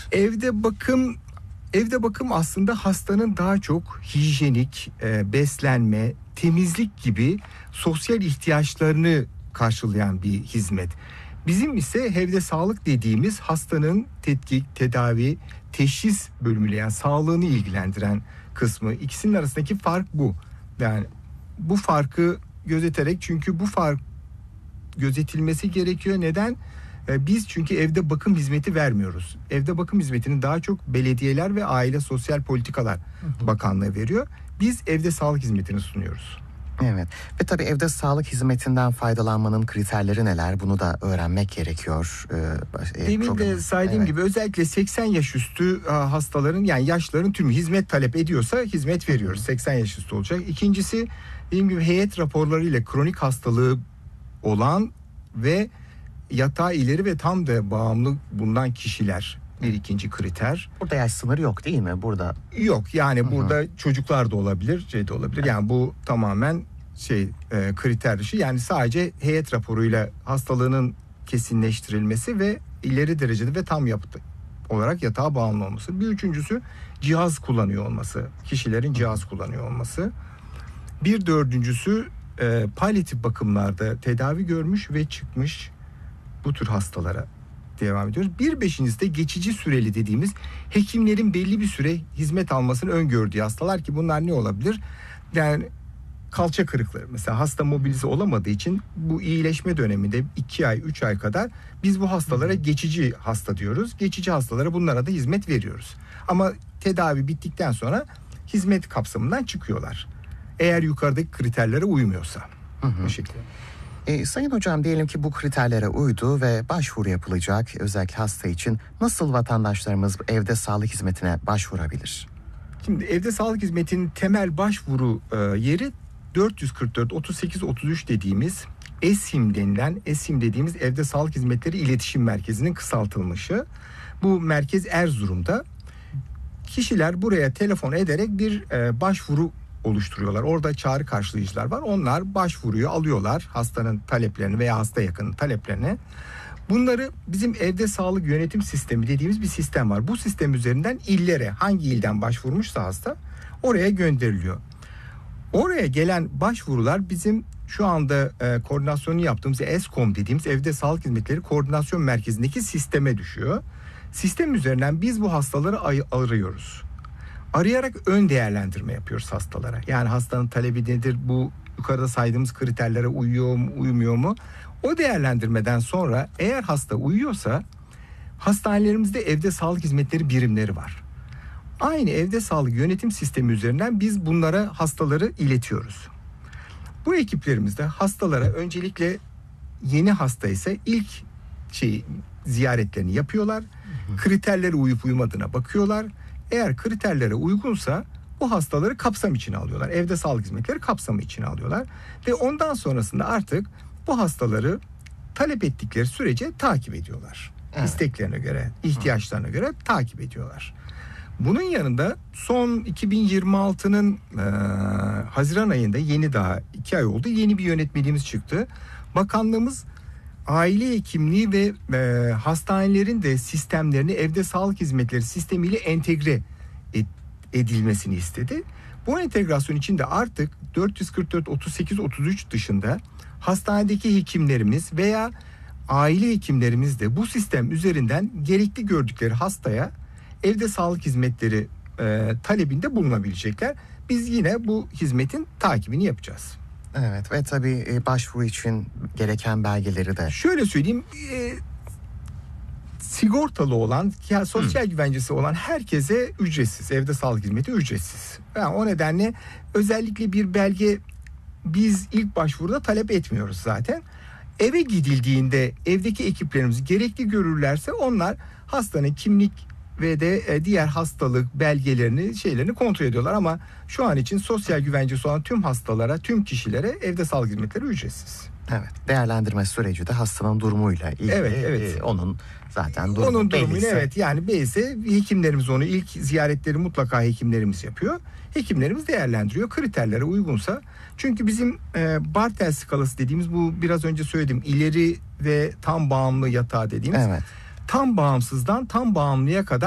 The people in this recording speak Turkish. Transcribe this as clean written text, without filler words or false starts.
Evde bakım aslında hastanın daha çok hijyenik, beslenme, temizlik gibi sosyal ihtiyaçlarını karşılayan bir hizmet. Bizim ise evde sağlık dediğimiz hastanın tetkik, tedavi, teşhis bölümüyle, yani sağlığını ilgilendiren kısmı. İkisinin arasındaki fark bu. Yani bu farkı gözeterek, çünkü bu fark gözetilmesi gerekiyor. Neden? Biz çünkü evde bakım hizmeti vermiyoruz. Evde bakım hizmetini daha çok belediyeler ve Aile Sosyal Politikalar Bakanlığı veriyor. Biz evde sağlık hizmetini sunuyoruz. Evet. Ve tabii evde sağlık hizmetinden faydalanmanın kriterleri neler? Bunu da öğrenmek gerekiyor. Demin de saydığım gibi özellikle 80 yaş üstü hastaların, yani yaşların tümü hizmet talep ediyorsa hizmet veriyoruz. 80 yaş üstü olacak. İkincisi, dediğim gibi heyet raporlarıyla kronik hastalığı olan ve yatağa ileri ve tam da bağımlı bulunan kişiler bir ikinci kriter. Burada yaş sınırı yok değil mi? Burada yok. Yani burada çocuklar da olabilir, şey de olabilir. Yani bu tamamen kriter dışı. Yani sadece heyet raporuyla hastalığının kesinleştirilmesi ve ileri derecede ve tam yapıda olarak yatağa bağımlı olması. Bir üçüncüsü cihaz kullanıyor olması. Kişilerin cihaz kullanıyor olması. Bir dördüncüsü palyatif bakımlarda tedavi görmüş ve çıkmış bu tür hastalara devam ediyoruz. Bir beşincisi de geçici süreli dediğimiz hekimlerin belli bir süre hizmet almasını öngördüğü hastalar, ki bunlar ne olabilir? Yani kalça kırıkları mesela, hasta mobilize olamadığı için bu iyileşme döneminde 2 ay 3 ay kadar biz bu hastalara geçici hasta diyoruz. Geçici hastalara, bunlara da hizmet veriyoruz. Ama tedavi bittikten sonra hizmet kapsamından çıkıyorlar. Eğer yukarıdaki kriterlere uymuyorsa. Bu şekilde. Sayın hocam, diyelim ki bu kriterlere uydu ve başvuru yapılacak. Özellikle hasta için nasıl vatandaşlarımız evde sağlık hizmetine başvurabilir? Şimdi evde sağlık hizmetinin temel başvuru yeri 444 38 33 dediğimiz ESHİM denilen, ESHİM dediğimiz Evde Sağlık Hizmetleri İletişim Merkezi'nin kısaltılmışı. Bu merkez Erzurum'da. Kişiler buraya telefon ederek bir başvuru oluşturuyorlar. Orada çağrı karşılayıcılar var. Onlar başvuruyu alıyorlar, hastanın taleplerini veya hasta yakının taleplerini. Bunları bizim evde sağlık yönetim sistemi dediğimiz bir sistem var. Bu sistem üzerinden illere, hangi ilden başvurmuşsa hasta oraya gönderiliyor. Oraya gelen başvurular bizim şu anda koordinasyonu yaptığımız ESKOM dediğimiz Evde Sağlık Hizmetleri Koordinasyon Merkezi'ndeki sisteme düşüyor. Sistem üzerinden biz bu hastaları arıyoruz. Arayarak ön değerlendirme yapıyoruz hastalara. Yani hastanın talebi nedir? Bu yukarıda saydığımız kriterlere uyuyor mu, uymuyor mu? O değerlendirmeden sonra eğer hasta uyuyorsa hastanelerimizde evde sağlık hizmetleri birimleri var. Aynı evde sağlık yönetim sistemi üzerinden biz bunlara hastaları iletiyoruz. Bu ekiplerimizde hastalara öncelikle, yeni hasta ise ilk ziyaretlerini yapıyorlar. Kriterlere uyup uymadığına bakıyorlar. Eğer kriterlere uygunsa bu hastaları kapsam içine alıyorlar. Evde sağlık hizmetleri kapsamı içine alıyorlar. Ve ondan sonrasında artık bu hastaları talep ettikleri sürece takip ediyorlar. Evet. İsteklerine göre, ihtiyaçlarına göre takip ediyorlar. Bunun yanında son 2026'nın Haziran ayında, yeni daha 2 ay oldu, yeni bir yönetmeliğimiz çıktı. Bakanlığımız aile hekimliği ve hastanelerin de sistemlerini evde sağlık hizmetleri sistemiyle entegre edilmesini istedi. Bu entegrasyon için de artık 444 38 33 dışında hastanedeki hekimlerimiz veya aile hekimlerimiz de bu sistem üzerinden gerekli gördükleri hastaya evde sağlık hizmetleri talebinde bulunabilecekler. Biz yine bu hizmetin takibini yapacağız. Evet, ve tabii başvuru için gereken belgeleri de. Şöyle söyleyeyim, sigortalı olan, sosyal güvencesi olan herkese ücretsiz. Evde sağlık hizmeti ücretsiz. Yani o nedenle özellikle bir belge biz ilk başvuruda talep etmiyoruz zaten. Eve gidildiğinde evdeki ekiplerimiz gerekli görürlerse onlar hastanın kimlik ve de diğer hastalık belgelerini, kontrol ediyorlar. Ama şu an için sosyal güvencesi olan tüm hastalara, tüm kişilere evde sağlık hizmetleri ücretsiz. Evet, değerlendirme süreci de hastanın durumuyla ilgili. Evet. Onun zaten durumu belliyse. Evet, yani belliyse hekimlerimiz onu, ilk ziyaretleri mutlaka hekimlerimiz yapıyor. Hekimlerimiz değerlendiriyor. Kriterlere uygunsa. Çünkü bizim Bartel skalası dediğimiz, bu biraz önce söyledim, ileri ve tam bağımlı yatağı dediğimiz. Evet. Tam bağımsızdan tam bağımlıya kadar